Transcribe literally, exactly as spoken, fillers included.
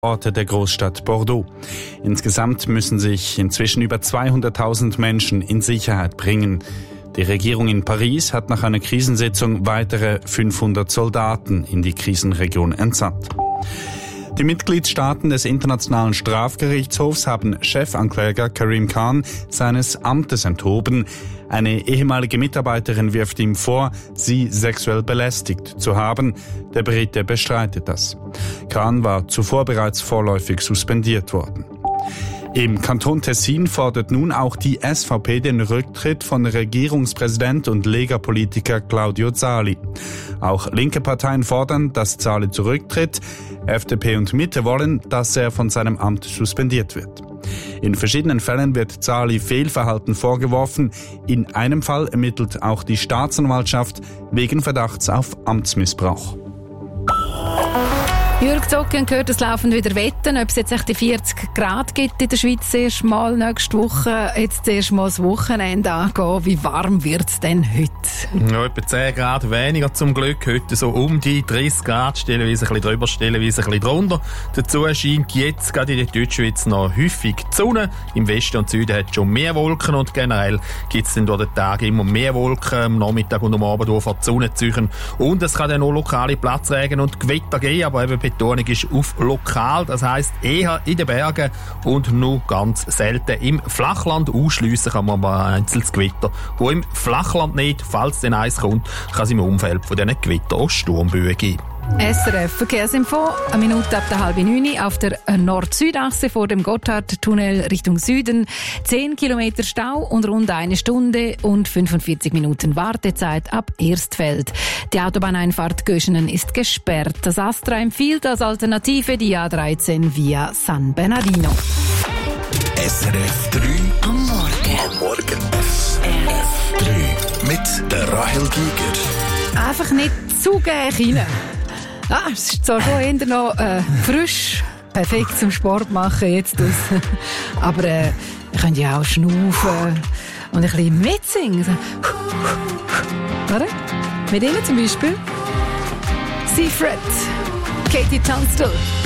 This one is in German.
Orte der Großstadt Bordeaux. Insgesamt müssen sich inzwischen über zweihunderttausend Menschen in Sicherheit bringen. Die Regierung in Paris hat nach einer Krisensitzung weitere fünfhundert Soldaten in die Krisenregion entsandt. Die Mitgliedstaaten des Internationalen Strafgerichtshofs haben Chefankläger Karim Khan seines Amtes enthoben. Eine ehemalige Mitarbeiterin wirft ihm vor, sie sexuell belästigt zu haben. Der Brite bestreitet das. Khan war zuvor bereits vorläufig suspendiert worden. Im Kanton Tessin fordert nun auch die S V P den Rücktritt von Regierungspräsident und Lega-Politiker Claudio Zali. Auch linke Parteien fordern, dass Zali zurücktritt. F D P und Mitte wollen, dass er von seinem Amt suspendiert wird. In verschiedenen Fällen wird Zali Fehlverhalten vorgeworfen. In einem Fall ermittelt auch die Staatsanwaltschaft wegen Verdachts auf Amtsmissbrauch. Jürg Zocken gehört, es laufen wieder Wetten, ob es jetzt echt die vierzig Grad gibt in der Schweiz erst mal nächste Woche, jetzt erst mal das Wochenende angehen. Wie warm wird es denn heute? Ja, etwa zehn Grad weniger zum Glück. Heute so um die dreißig Grad, stellenweise ein bisschen drüber, stellenweise ein bisschen drunter. Dazu scheint jetzt gerade in der Deutschschweiz noch häufig die Sonne. Im Westen und Süden hat es schon mehr Wolken und generell gibt es dann durch den Tag immer mehr Wolken. Am Nachmittag und am Abend vor die Sonne ziehen. Und es kann dann auch lokale Platzregen und Gewitter geben, aber eben Betonung ist auf lokal, das heisst eher in den Bergen und nur ganz selten im Flachland. Ausschliessen kann man aber ein einzelnes Gewitter, wo im Flachland nicht, falls denn eins kommt, kann es im Umfeld von diesen Gewitter auch Sturmböen geben. S R F Verkehrsinfo, eine Minute ab der halben neun auf der Nord-Süd-Achse vor dem Gotthardtunnel Richtung Süden. zehn Kilometer Stau und rund eine Stunde und fünfundvierzig Minuten Wartezeit ab Erstfeld. Die Autobahneinfahrt Göschenen ist gesperrt. Das Astra empfiehlt als Alternative die A dreizehn via San Bernardino. S R F drei am Morgen. Am Morgen. S R F drei mit der Rahel Giger. Einfach nicht zugehen rein. Ah, es ist zwar schon eher noch äh, frisch, perfekt zum Sport machen jetzt. Das. Aber äh, ihr könnt ja auch schnaufen und ein bisschen mitsingen. Oder? Mit ihnen zum Beispiel Seafred, Katie Tunstall.